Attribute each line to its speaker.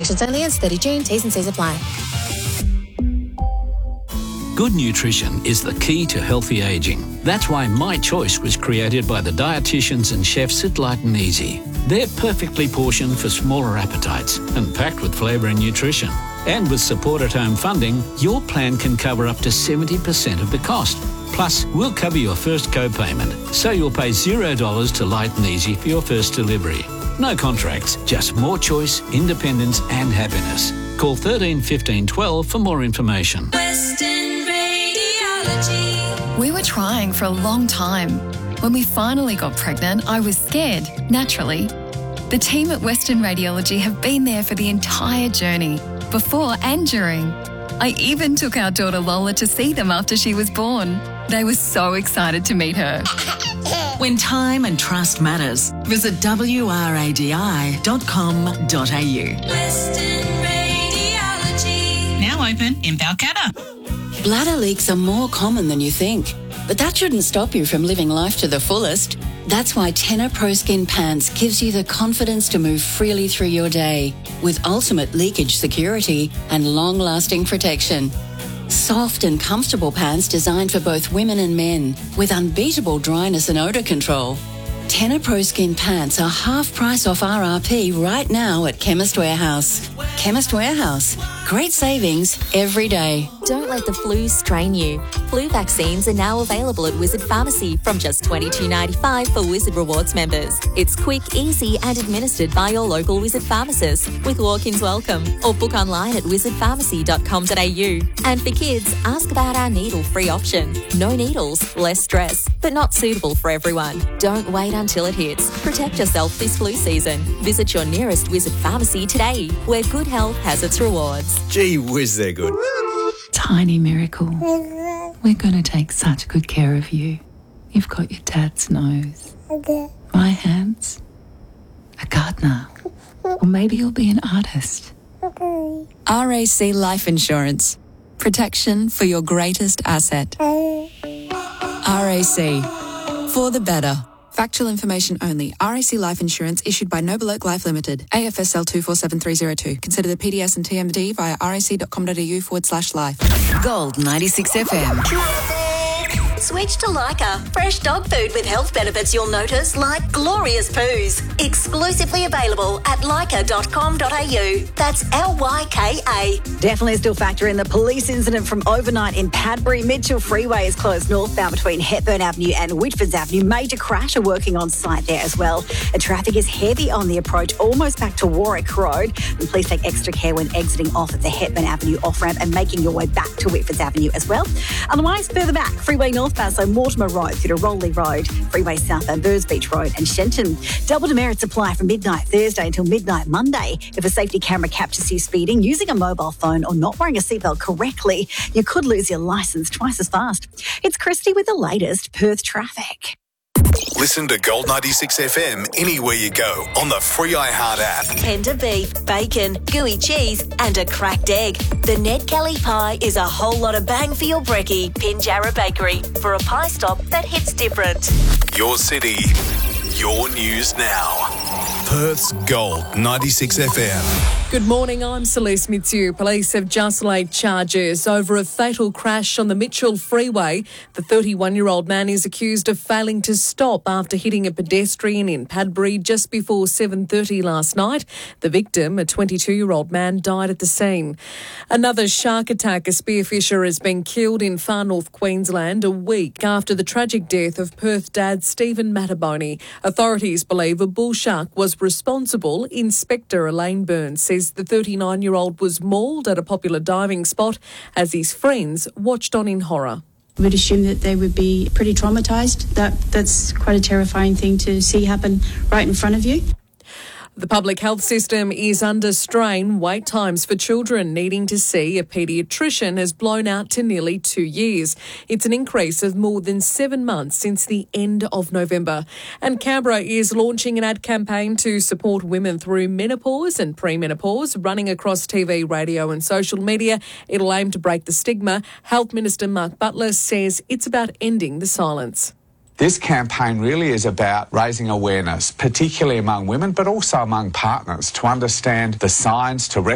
Speaker 1: Instructions only as 30 June. T's and C's apply.
Speaker 2: Good nutrition is the key to healthy ageing. That's why My Choice was created by the dietitians and chefs at Light and Easy. They're perfectly portioned for smaller appetites and packed with flavour and nutrition. And with support at home funding, your plan can cover up to 70% of the cost. Plus, we'll cover your first co-payment, so you'll pay $0 to Light and Easy for your first delivery. No contracts, just more choice, independence and happiness. Call 13 15 12 for more information.
Speaker 3: We were trying for a long time. When we finally got pregnant, I was scared, naturally. The team at Western Radiology have been there for the entire journey, before and during. I even took our daughter Lola to see them after she was born. They were so excited to meet her.
Speaker 4: When time and trust matters, visit wradi.com.au.
Speaker 5: Western Radiology. Now open in Balcatta.
Speaker 6: Bladder leaks are more common than you think, but that shouldn't stop you from living life to the fullest. That's why Tena Pro Skin Pants gives you the confidence to move freely through your day with ultimate leakage security and long-lasting protection. Soft and comfortable pants designed for both women and men with unbeatable dryness and odour control. Tena Pro Skin Pants are half price off RRP right now at Chemist Warehouse. Chemist Warehouse. Great savings every day.
Speaker 7: Don't let the flu strain you. Flu vaccines are now available at Wizard Pharmacy from just $22.95 for Wizard Rewards members. It's quick, easy and administered by your local Wizard pharmacist with walk-ins welcome, or book online at wizardpharmacy.com.au. And for kids, ask about our needle-free option. No needles, less stress, but not suitable for everyone. Don't wait until it hits. Protect yourself this flu season. Visit your nearest Wizard Pharmacy today, where good health has its rewards.
Speaker 8: Gee whiz, they're good.
Speaker 9: Tiny miracle. We're going to take such good care of you. You've got your dad's nose. My hands. A gardener. Or maybe you'll be an artist.
Speaker 10: RAC Life Insurance. Protection for your greatest asset. RAC. For the better. Factual information only. RAC Life Insurance issued by Noble Oak Life Limited. AFSL 247302. Consider the PDS and TMD via rac.com.au/life.
Speaker 4: Gold 96 FM.
Speaker 11: Switch to Leica. Fresh dog food with health benefits you'll notice, like glorious poos. Exclusively available at leica.com.au. That's LYKA.
Speaker 12: Definitely still factor in the police incident from overnight in Padbury. Mitchell Freeway is closed northbound between Hepburn Avenue and Whitfords Avenue. Major crash are working on site there as well. And traffic is heavy on the approach, almost back to Warwick Road. And please take extra care when exiting off at the Hepburn Avenue off-ramp and making your way back to Whitfords Avenue as well. Otherwise, further back, Freeway northbound, so Mortimer Road through to Rowley Road, Freeway southbound Burrs Beach Road and Shenton. Double demerits apply from midnight Thursday until midnight Monday. If a safety camera captures you speeding, using a mobile phone or not wearing a seatbelt correctly, you could lose your licence twice as fast. It's Christy with the latest Perth traffic.
Speaker 13: Listen to Gold 96 FM anywhere you go on the free iHeart app.
Speaker 11: Tender beef, bacon, gooey cheese and a cracked egg. The Ned Kelly pie is a whole lot of bang for your brekkie. Pinjarra Bakery for a pie stop that hits different.
Speaker 13: Your city, your news now. Perth's Gold 96 FM.
Speaker 14: Good morning, I'm Celeste Mitsu. Police have just laid charges over a fatal crash on the Mitchell Freeway. The 31-year-old man is accused of failing to stop after hitting a pedestrian in Padbury just before 7:30 last night. The victim, a 22-year-old man, died at the scene. Another shark attack. A spearfisher has been killed in far north Queensland a week after the tragic death of Perth dad Stephen Mattaboni. Authorities believe a bull shark was responsible. Inspector Elaine Burns says the 39-year-old was mauled at a popular diving spot as his friends watched on in horror.
Speaker 15: I would assume that they would be pretty traumatised. That's quite a terrifying thing to see happen right in front of you.
Speaker 14: The public health system is under strain. Wait times for children needing to see a paediatrician has blown out to nearly 2 years. It's an increase of more than 7 months since the end of November. And Canberra is launching an ad campaign to support women through menopause and premenopause, running across TV, radio and social media. It'll aim to break the stigma. Health Minister Mark Butler says it's about ending the silence.
Speaker 16: This campaign really is about raising awareness, particularly among women, but also among partners, to understand the signs, to